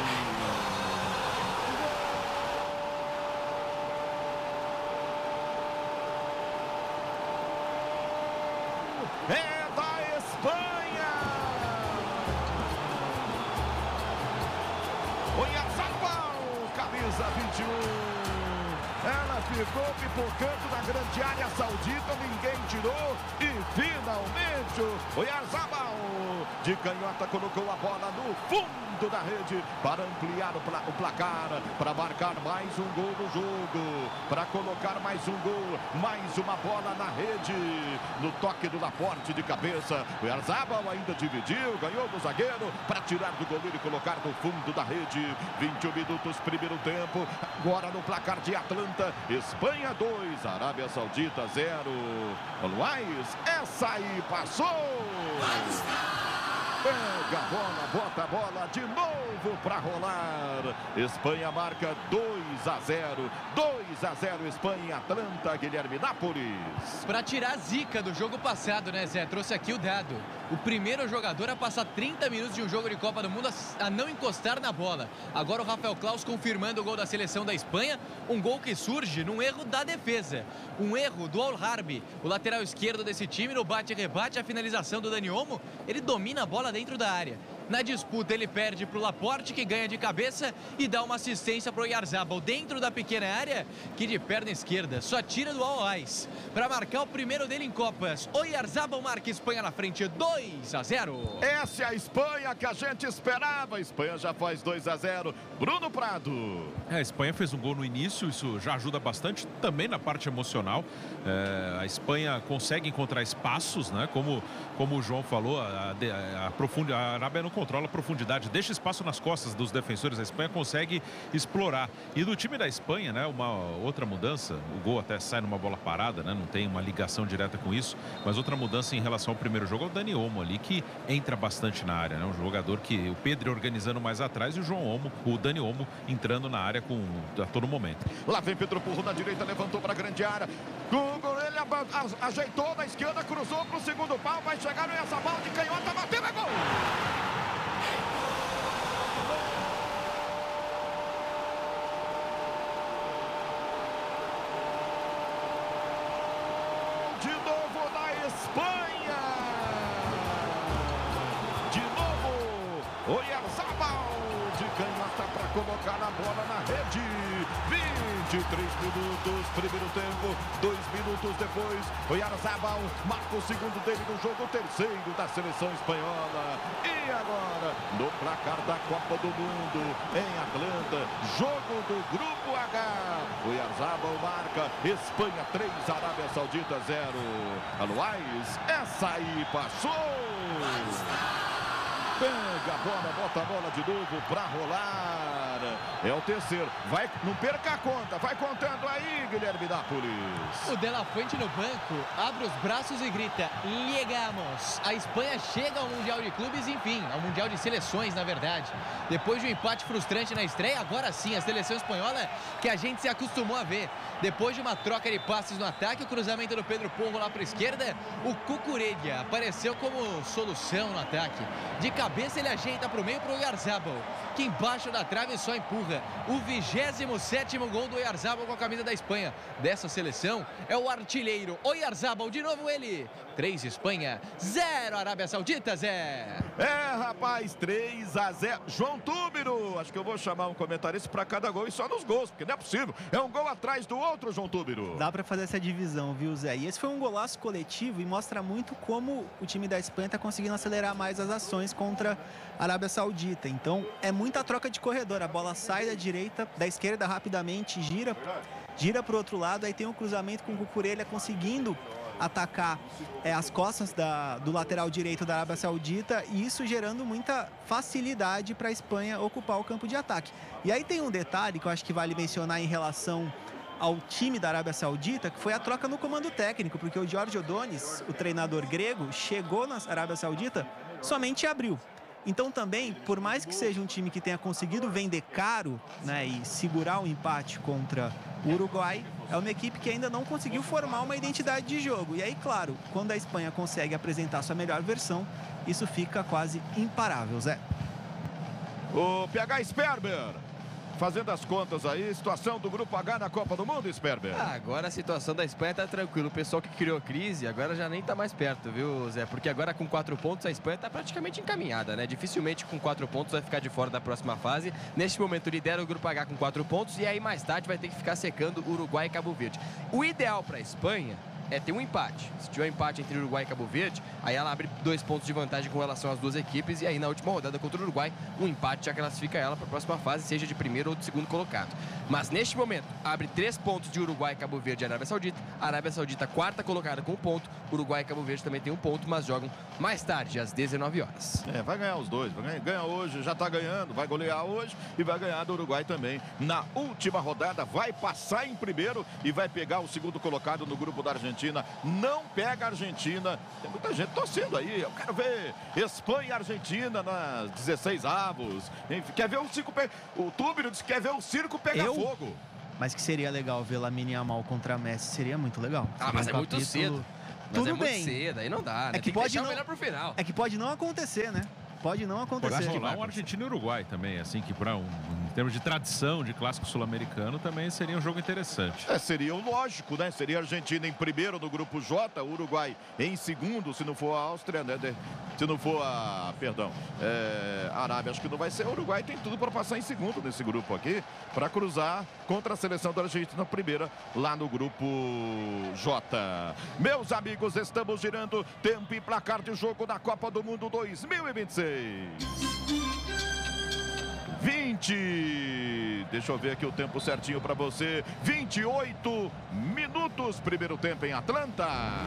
[SPEAKER 1] É da Espanha! Oyarzabal, camisa 21. Ela ficou pipocando na grande área saudita, ninguém tirou. E finalmente o Oyarzabal de canhota colocou a bola no fundo da rede para ampliar o placar, para marcar mais um gol no jogo, para colocar mais um gol, mais uma bola na rede, no toque do Laporte de cabeça. O Oyarzabal ainda dividiu, ganhou do zagueiro para tirar do goleiro e colocar no fundo da rede. 21 minutos, primeiro tempo, agora no placar de Atlanta, Espanha 2, Arábia Saudita 0. Luiz, essa aí passou! Pega a bola, bota a bola de novo para rolar. Espanha marca 2-0. 2-0 Espanha, Atlanta, Guilherme, Nápoles.
[SPEAKER 3] Para tirar a zica do jogo passado, né, Zé? Trouxe aqui o dado. O primeiro jogador a passar 30 minutos de um jogo de Copa do Mundo a não encostar na bola. Agora o Rafael Claus confirmando o gol da seleção da Espanha. Um gol que surge num erro da defesa. Um erro do Al Harbi, o lateral esquerdo desse time, no bate-rebate, a finalização do Dani Olmo. Ele domina a bola dentro da área. Na disputa ele perde para o Laporte, que ganha de cabeça e dá uma assistência para o Oyarzabal dentro da pequena área, que de perna esquerda só tira do Al-Ais para marcar o primeiro dele em Copas. Oyarzabal marca Espanha na frente, 2-0.
[SPEAKER 1] Essa é a Espanha que a gente esperava. A Espanha já faz 2-0. Bruno Prado.
[SPEAKER 5] A Espanha fez um gol no início, isso já ajuda bastante também na parte emocional. A Espanha consegue encontrar espaços, né? Como o João falou, a Arábia não controla a profundidade, deixa espaço nas costas dos defensores. A Espanha consegue explorar. E do time da Espanha, né, uma outra mudança, o gol até sai numa bola parada, né, não tem uma ligação direta com isso, mas outra mudança em relação ao primeiro jogo é o Dani Olmo ali, que entra bastante na área, né, um jogador que o Pedri organizando mais atrás e o Dani Olmo entrando na área a todo momento.
[SPEAKER 1] Lá vem Pedro Porro na direita, levantou para a grande área. Ele ajeitou na esquerda, cruzou para o segundo pau, vai chegar no Oyarzabal de canhota, bateu, é gol! De novo na Espanha! De novo, Oyarzabal de canhota para colocar a bola na rede. 23 minutos, primeiro tempo, 2 minutos depois, Oyarzabal marca o segundo dele no jogo, o terceiro da seleção espanhola. E agora, no placar da Copa do Mundo, em Atlanta, jogo do Grupo H. Oyarzabal marca, Espanha 3, Arábia Saudita 0. Luiz, essa aí passou! Pega a bola, bota a bola de novo para rolar. É o terceiro. Vai, não perca a conta. Vai contando aí, Guilherme Nápoles.
[SPEAKER 3] O De La Fuente no banco abre os braços e grita: "Llegamos!" A Espanha chega ao Mundial de Clubes, enfim, ao Mundial de Seleções, na verdade. Depois de um empate frustrante na estreia, agora sim, a seleção espanhola que a gente se acostumou a ver. Depois de uma troca de passes no ataque, o cruzamento do Pedro Porro lá para a esquerda, o Cucurella apareceu como solução no ataque. De cabeça ele ajeita para o meio para o Oyarzabal, que embaixo da trave só empurra. O 27º gol do Oyarzabal com a camisa da Espanha. Dessa seleção é o artilheiro Oyarzabal, de novo ele. 3 Espanha, 0 Arábia Saudita, Zé.
[SPEAKER 1] É, rapaz, 3-0. João Túbiro, acho que eu vou chamar um comentarista para cada gol e só nos gols, porque não é possível. É um gol atrás do outro, João Túbiro.
[SPEAKER 8] Dá para fazer essa divisão, viu, Zé? E esse foi um golaço coletivo e mostra muito como o time da Espanha está conseguindo acelerar mais as ações contra a Arábia Saudita. Então, é muita troca de corredor. A bola sai da direita, da esquerda rapidamente, gira para o outro lado. Aí tem um cruzamento com o Cucurella conseguindo atacar as costas do lateral direito da Arábia Saudita, e isso gerando muita facilidade para a Espanha ocupar o campo de ataque. E aí tem um detalhe que eu acho que vale mencionar em relação ao time da Arábia Saudita, que foi a troca no comando técnico, porque o Jorge Odonis, o treinador grego, chegou na Arábia Saudita somente em abril. Então também, por mais que seja um time que tenha conseguido vender caro, né, e segurar o empate contra o Uruguai, é uma equipe que ainda não conseguiu formar uma identidade de jogo. E aí, claro, quando a Espanha consegue apresentar sua melhor versão, isso fica quase imparável, Zé.
[SPEAKER 1] O PH Sperber, fazendo as contas aí, situação do Grupo H na Copa do Mundo, Sperber.
[SPEAKER 2] Agora a situação da Espanha tá tranquila. O pessoal que criou crise agora já nem tá mais perto, viu, Zé? Porque agora com 4 pontos a Espanha tá praticamente encaminhada, né? Dificilmente com 4 pontos vai ficar de fora da próxima fase. Neste momento lidera o Grupo H com 4 pontos e aí mais tarde vai ter que ficar secando Uruguai e Cabo Verde. O ideal para a Espanha é ter um empate. Se tiver um empate entre Uruguai e Cabo Verde, aí ela abre 2 pontos de vantagem com relação às duas equipes, e aí na última rodada contra o Uruguai, um empate já classifica ela para a próxima fase, seja de primeiro ou de segundo colocado. Mas neste momento, abre 3 pontos de Uruguai, Cabo Verde e Arábia Saudita. A Arábia Saudita, quarta colocada com 1 ponto. Uruguai e Cabo Verde também tem 1 ponto, mas jogam mais tarde, às 19 horas.
[SPEAKER 1] É, vai ganhar os dois. Ganha hoje, já tá ganhando, vai golear hoje e vai ganhar do Uruguai também. Na última rodada, vai passar em primeiro e vai pegar o segundo colocado no grupo da Argentina. Não pega a Argentina. Tem muita gente torcendo aí. Eu quero ver Espanha e Argentina nas 16 avos. Quer ver o circo O Túbiro disse que quer ver o circo pegar fogo.
[SPEAKER 8] Mas que seria legal ver Lamine Yamal contra Messi, seria muito legal.
[SPEAKER 2] Ah, mas é muito cedo.
[SPEAKER 8] Tudo
[SPEAKER 2] é
[SPEAKER 8] bem.
[SPEAKER 2] Muito cedo, aí não dá, né?
[SPEAKER 8] É que
[SPEAKER 2] tem
[SPEAKER 8] pode
[SPEAKER 2] deixar
[SPEAKER 8] não...
[SPEAKER 2] o melhor pro final.
[SPEAKER 8] É que pode não acontecer, né? Pode não acontecer.
[SPEAKER 5] Pode rolar um Argentina e Uruguai também, assim, que em termos de tradição de clássico sul-americano também seria um jogo interessante.
[SPEAKER 1] Seria o lógico, né? Seria a Argentina em primeiro no grupo J, Uruguai em segundo, se não for a Áustria, né? Se não for a Arábia, acho que não vai ser. O Uruguai tem tudo para passar em segundo nesse grupo aqui, para cruzar contra a seleção da Argentina primeira lá no grupo J. Meus amigos, estamos girando tempo e placar de jogo da Copa do Mundo 2026. 20. Deixa eu ver aqui o tempo certinho para você. 28 minutos, primeiro tempo em Atlanta.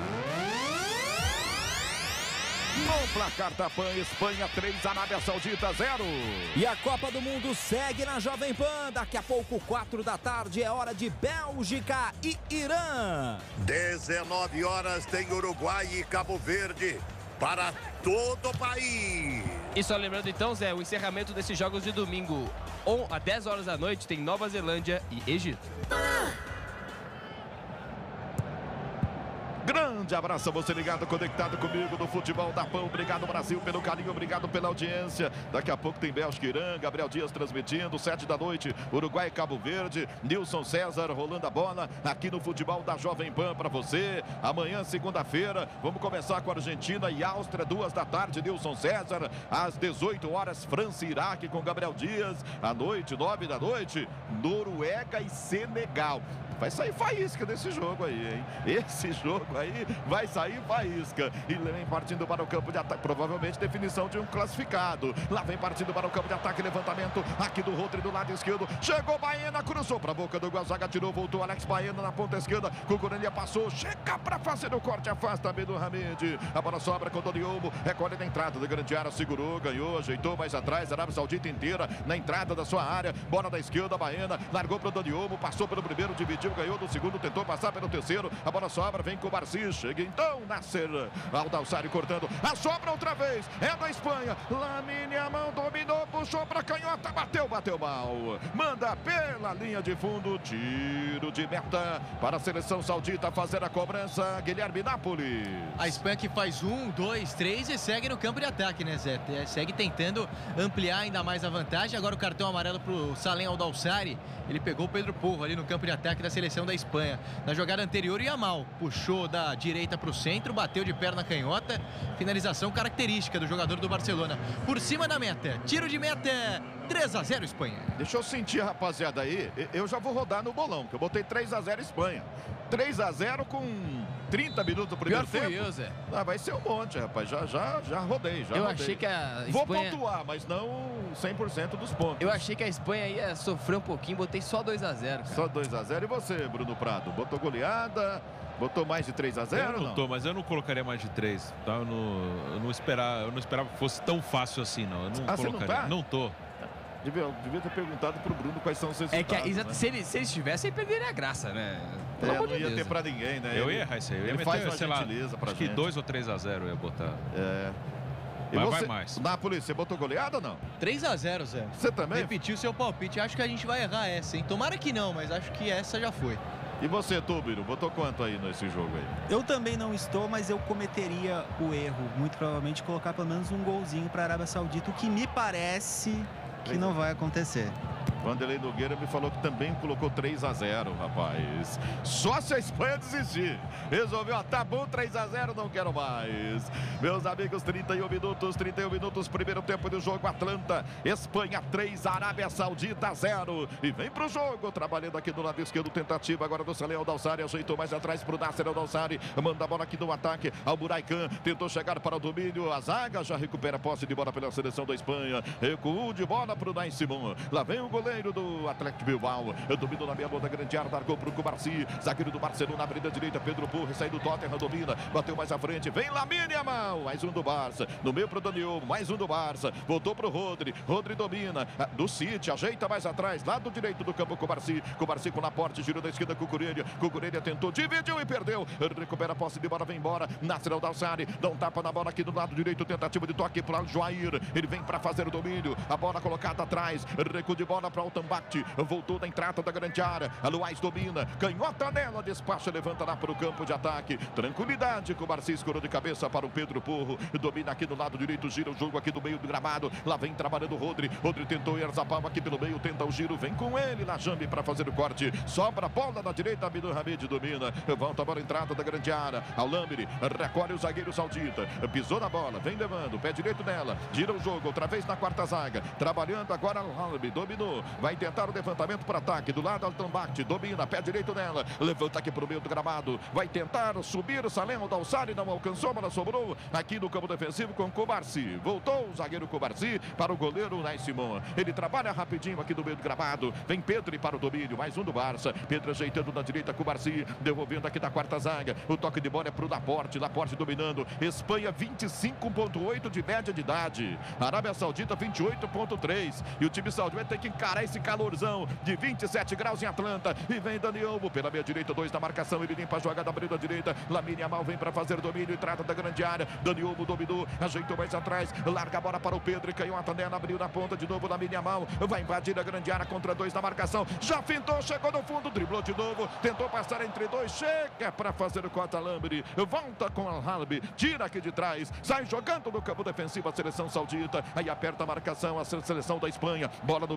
[SPEAKER 1] No placar da PAN, Espanha 3, Arábia Saudita 0.
[SPEAKER 6] E a Copa do Mundo segue na Jovem Pan. Daqui a pouco, 4 da tarde, é hora de Bélgica e Irã.
[SPEAKER 7] 19 horas tem Uruguai e Cabo Verde para todo o país.
[SPEAKER 2] E só lembrando então, Zé, o encerramento desses jogos de domingo, às 10 horas da noite, tem Nova Zelândia e Egito.
[SPEAKER 1] Grande abraço a você ligado, conectado comigo no Futebol da PAN. Obrigado, Brasil, pelo carinho, obrigado pela audiência. Daqui a pouco tem Bélgica e Irã, Gabriel Dias transmitindo, 7 da noite, Uruguai e Cabo Verde, Nilson César rolando a bola aqui no Futebol da Jovem Pan para você. Amanhã, segunda-feira, vamos começar com a Argentina e Áustria, 2 da tarde, Nilson César. Às 18 horas, França e Iraque com Gabriel Dias. À noite, 9 da noite, Noruega e Senegal. vai sair faísca desse jogo aí, hein? Esse jogo aí vai sair faísca. E vem partindo para o campo de ataque, provavelmente definição de um classificado. Lá vem partindo para o campo de ataque, levantamento aqui do Rodri do lado esquerdo. Chegou Baena, cruzou para a boca do Guazaga, tirou, voltou Alex Baena na ponta esquerda. Cucurella passou, chega para fazer o corte, afasta Abdul Hamid. A bola sobra com o Dani Olmo, recolhe na entrada da grande área, segurou, ganhou, ajeitou mais atrás. Arábia Saudita inteira na entrada da sua área. Bola da esquerda, Baena, largou para o Dani Olmo, passou pelo primeiro, dividiu, ganhou do segundo, tentou passar pelo terceiro. A bola sobra, vem com o Barci, chega então Nasser Al-Dawsari cortando. A sobra outra vez, é da Espanha. Lamine Yamal dominou, puxou para canhota, bateu mal. Manda pela linha de fundo, tiro de meta para a seleção saudita fazer a cobrança. Guilherme Napoli.
[SPEAKER 3] A Espanha que faz 1, 2, 3 e segue no campo de ataque, né, Zé? Segue tentando ampliar ainda mais a vantagem. Agora o cartão amarelo para o Salem Al-Dawsari. Ele pegou o Pedro Porro ali no campo de ataque da seleção da Espanha. Na jogada anterior, Yamal puxou da direita para o centro, bateu de perna canhota. Finalização característica do jogador do Barcelona. Por cima da meta, tiro de meta, 3-0 Espanha.
[SPEAKER 1] Deixa eu sentir, rapaziada, aí. Eu já vou rodar no bolão, que eu botei 3-0 Espanha. 3-0 com 30 minutos do primeiro tempo.
[SPEAKER 2] Pior fui eu, Zé.
[SPEAKER 1] Vai ser um monte, rapaz. Já rodei,
[SPEAKER 2] Eu achei que a
[SPEAKER 1] Vou
[SPEAKER 2] Espanha...
[SPEAKER 1] pontuar, mas não 100% dos pontos.
[SPEAKER 2] Eu achei que a Espanha ia sofrer um pouquinho, botei só 2-0.
[SPEAKER 1] Só 2-0. E você, Bruno Prado? Botou goleada? Botou mais de 3-0?
[SPEAKER 5] Eu não tô, mas eu não colocaria mais de 3. Tá? Eu não esperava que fosse tão fácil assim, não. Eu não colocaria.
[SPEAKER 1] Você não tá?
[SPEAKER 5] Não tô.
[SPEAKER 1] Devia ter perguntado pro Bruno quais são os resultados.
[SPEAKER 2] Né? Se eles estivessem, ele perderia a graça, né?
[SPEAKER 1] Não ia ter pra ninguém, né?
[SPEAKER 5] Eu ia errar isso aí. Eu ia
[SPEAKER 1] meter, faz uma gentileza pra
[SPEAKER 5] acho
[SPEAKER 1] gente.
[SPEAKER 5] que 2 ou 3-0 eu ia botar.
[SPEAKER 1] E
[SPEAKER 5] mas
[SPEAKER 1] você,
[SPEAKER 5] vai mais.
[SPEAKER 1] Napoli, você botou goleada ou não?
[SPEAKER 3] 3-0, Zé.
[SPEAKER 1] Você também?
[SPEAKER 3] Repetiu seu palpite. Acho que a gente vai errar essa, hein? Tomara que não, mas acho que essa já foi.
[SPEAKER 1] E você, Túbiro, botou quanto aí nesse jogo aí?
[SPEAKER 8] Eu também não estou, mas eu cometeria o erro, muito provavelmente, colocar pelo menos um golzinho para a Arábia Saudita, o que me parece que não vai acontecer.
[SPEAKER 1] Vanderlei Nogueira me falou que também colocou 3-0, rapaz. Só se a Espanha desistir. Resolveu, tá bom, 3-0, não quero mais. Meus amigos, 31 minutos, primeiro tempo do jogo. Atlanta, Espanha 3, Arábia Saudita 0. E vem pro jogo, trabalhando aqui do lado esquerdo, tentativa agora do Salem Al-Dawsari, ajeitou mais atrás pro Nasser Al-Dawsari, manda a bola aqui no ataque ao Buraican, tentou chegar para o domínio, a zaga já recupera a posse de bola pela seleção da Espanha, recuo de bola pro Unai Simon. Lá vem o goleiro do Atlético Bilbao, dominou na meia boa da grande área, largou pro Cubarci, zagueiro do Barcelona, abrindo a direita, Pedro Porro, sai do Tottenham, domina, bateu mais à frente, vem Lamine Yamal, mais um do Barça, no meio pro Dani Olmo, mais um do Barça, voltou pro Rodri domina, do City, ajeita mais atrás, lado direito do campo, Cubarci com Laporte, girou da esquerda, Cucurella tentou, dividiu e perdeu, recupera a posse de bola, vem embora, Nasser Al-Dawsari, dá um tapa na bola aqui do lado direito, tentativa de toque para o Joair, ele vem para fazer o domínio, a bola colocada atrás, recuo de bola para Altambach, voltou da entrada da grande área, a Luiz domina, canhota nela, despacha, levanta lá para o campo de ataque, tranquilidade com o Barci, escorou de cabeça para o Pedro Porro, domina aqui do lado direito, gira o jogo aqui do meio do gramado, lá vem trabalhando o Rodri tentou Erzapal aqui pelo meio, tenta o giro, vem com ele, Najambi para fazer o corte, sobra a bola na direita, Abdul Hamid domina, volta a bola, entrada da grande área, ao Lambri, recolhe o zagueiro saudita, pisou na bola, vem levando, pé direito nela, gira o jogo, outra vez na quarta zaga, trabalhando agora o Lambri, dominou, vai tentar o levantamento para ataque, do lado Altambach, domina, pé direito nela, levanta aqui para o meio do gramado, vai tentar subir, Salem Al-Dawsari não alcançou, mas sobrou aqui no campo defensivo com Cubarci, voltou o zagueiro Cubarci para o goleiro Unai Simon, ele trabalha rapidinho aqui do meio do gramado, vem Pedro para o domínio, mais um do Barça, Pedro ajeitando na direita, Cubarci, devolvendo aqui da quarta zaga, o toque de bola é para o Laporte dominando, Espanha 25,8 de média de idade, Arábia Saudita 28,3, e o time saudita vai ter que encarar esse calorzão de 27 graus em Atlanta, e vem Dani Olmo pela meia direita, 2 na marcação, ele limpa a jogada, abrindo a direita, Lamine Yamal vem para fazer domínio e trata da grande área, Dani Olmo dominou, ajeitou mais atrás, larga a bola para o Pedro, e caiu a Tanela, abriu na ponta de novo, Lamine Yamal vai invadir a grande área contra 2 na marcação, já fintou, chegou no fundo, driblou de novo, tentou passar entre 2, chega para fazer o corta Lambri, volta com Al-Halbi, tira aqui de trás, sai jogando no campo defensivo a seleção saudita, aí aperta a marcação, a seleção da Espanha, bola no meio,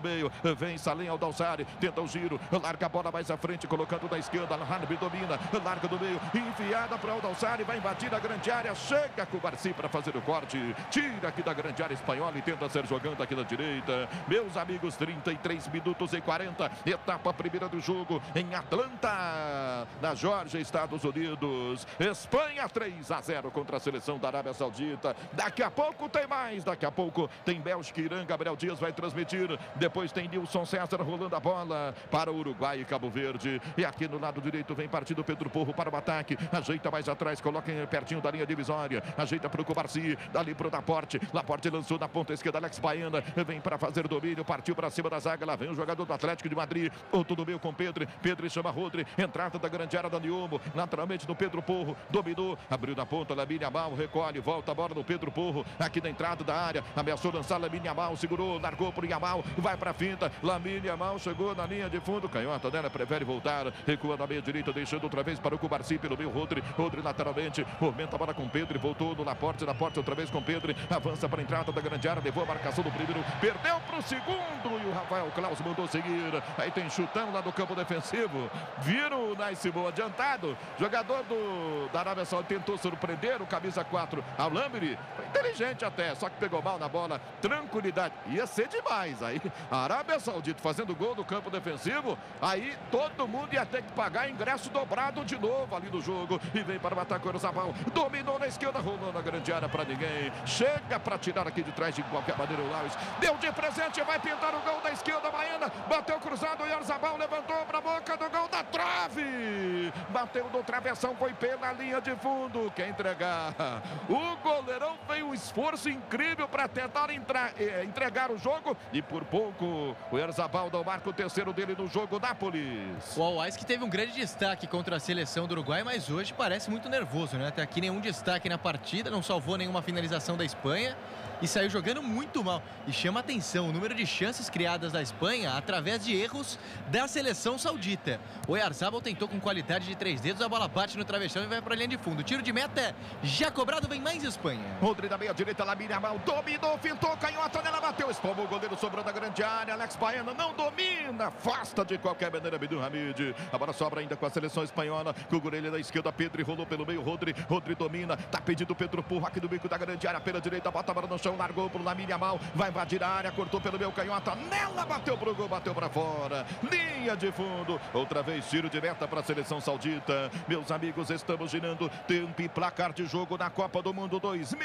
[SPEAKER 1] Vem Salem Aldalsari, tenta o giro, larga a bola mais à frente, colocando da esquerda. Harbi domina, larga do meio, enfiada para Aldalsari, vai invadir a grande área. Chega Cubarsí para fazer o corte. Tira aqui da grande área espanhola e tenta ser jogando aqui na direita. Meus amigos, 33 minutos e 40. Etapa primeira do jogo em Atlanta, na Geórgia, Estados Unidos. Espanha 3-0 contra a seleção da Arábia Saudita. Daqui a pouco tem mais. Daqui a pouco tem Bélgica e Irã. Gabriel Dias vai transmitir. Depois tem Nilson César rolando a bola para o Uruguai e Cabo Verde. E aqui no lado direito vem partindo Pedro Porro para o ataque. Ajeita mais atrás, coloca pertinho da linha divisória. Ajeita para o Cubarsí, dali para o Laporte. Laporte lançou na ponta esquerda, Alex Baiana. Vem para fazer o domínio, partiu para cima da zaga. Lá vem o jogador do Atlético de Madrid. Outro do meio com Pedro. Pedro chama Rodri. Entrada da grande área da Niomo. Lateralmente do Pedro Porro. Dominou, abriu na ponta. Lamine Yamal recolhe, volta a bola no Pedro Porro. Aqui na entrada da área. Ameaçou lançar Lamine Yamal. Segurou, largou para o Yamal. Vai para a finta. Lamine Yamal chegou na linha de fundo. Canhota dela, prefere voltar. Recua na meia direita, deixando outra vez para o Cubarsí pelo meio. Rodri lateralmente. Movimenta a bola com Pedro e voltou no Laporte. Laporte outra vez com Pedro. Avança para a entrada da grande área. Levou a marcação do primeiro. Perdeu para o segundo. E o Rafael Claus mandou seguir. Aí tem chutão lá no campo defensivo. Viram o Naisimo adiantado. Jogador da Arábia Saudita tentou surpreender o camisa 4 Al-Amri. Foi inteligente até, só que pegou mal na bola. Tranquilidade. Ia ser demais. Aí a Arábia Saudita fazendo gol no campo defensivo. Aí todo mundo ia ter que pagar ingresso dobrado de novo ali no jogo. E vem para o ataque o Oyarzabal. Dominou na esquerda, rolou na grande área para ninguém. Chega para tirar aqui de trás de qualquer maneira o Lauis. Deu de presente, vai pintar o gol da esquerda baiana. Bateu cruzado, o Oyarzabal levantou para a boca do gol da trave. Bateu no travessão, foi pela linha de fundo. Quer entregar? O goleirão fez um esforço incrível para tentar entregar o jogo. E por pouco o Oyarzabal não marca o terceiro dele no jogo. Nápoles.
[SPEAKER 3] O Al-Wais que teve um grande destaque contra a seleção do Uruguai, mas hoje parece muito nervoso, né? Até aqui nenhum destaque na partida, não salvou nenhuma finalização da Espanha e saiu jogando muito mal. E chama atenção o número de chances criadas da Espanha através de erros da seleção saudita. O Oyarzabal tentou com qualidade de 3 dedos, a bola bate no travessão e vai para a linha de fundo. Tiro de meta já cobrado, vem mais Espanha.
[SPEAKER 1] Rodri da meia direita, Lamine Yamal dominou, fintou, canhota nela, bateu, espalmou o goleiro, sobrou da grande área. Alex Baiana não domina, afasta de qualquer maneira Abdul Hamid. A bola sobra ainda com a seleção espanhola. Cucurella da esquerda, Pedro rolou pelo meio, Rodri domina, tá pedindo Pedro Porro aqui do bico da grande área, pela direita, bota a bola no chão, largou pro Lamine Yamal, vai invadir a área, cortou pelo meio, canhota nela, bateu pro gol, bateu pra fora, linha de fundo, outra vez tiro de meta para a seleção saudita. Meus amigos, estamos girando tempo e placar de jogo na Copa do Mundo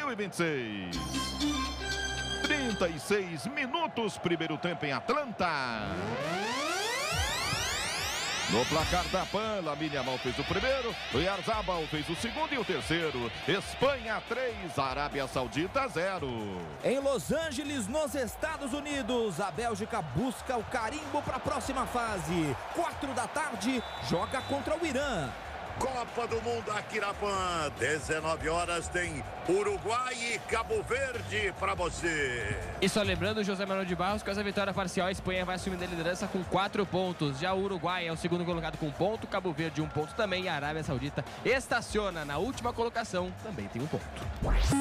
[SPEAKER 1] 2026. 36 minutos, primeiro tempo em Atlanta. No placar da PAN, Lamine Yamal fez o primeiro, o Oyarzabal fez o segundo e o terceiro. Espanha 3, Arábia Saudita 0.
[SPEAKER 6] Em Los Angeles, nos Estados Unidos, a Bélgica busca o carimbo para a próxima fase. 4 da tarde, joga contra o Irã.
[SPEAKER 7] Copa do Mundo aqui na PAN, 19 horas tem Uruguai e Cabo Verde para você.
[SPEAKER 2] E só lembrando, José Manuel de Barros, com essa vitória parcial, a Espanha vai assumindo a liderança com 4 pontos. Já o Uruguai é o segundo colocado com 1 ponto, Cabo Verde 1 ponto também, e a Arábia Saudita estaciona na última colocação, também tem 1 ponto.